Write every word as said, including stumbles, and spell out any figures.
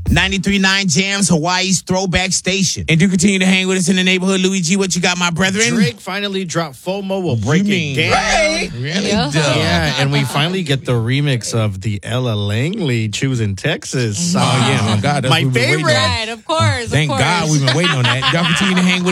ninety-three point nine Jams, Hawaii's throwback station. And do continue to hang with us in the neighborhood. Louis G, what you got, my brethren? Drake finally dropped FOMO. We'll break You it mean down. Drake? Really? Yeah. Duh. Yeah, and we finally get the remix of the Ella Langley choosing Texas. Oh, yeah, my God. That's My what we've been waiting favorite. on. Right, of course. Thank of course. God we've been waiting on that. Y'all continue to hang with